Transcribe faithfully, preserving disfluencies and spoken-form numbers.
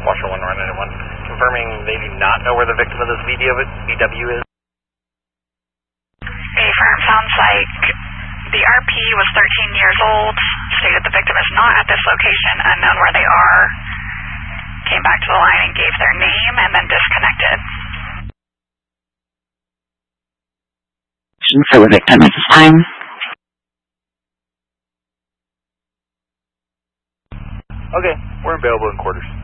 Foxtrot one nine one, confirming they do not know where the victim of this V W is. Affirm, sounds like the R P was thirteen years old, stated the victim is not at this location, unknown where they are, came back to the line and gave their name and then disconnected. For the victim at this time. Okay, we're available in quarters.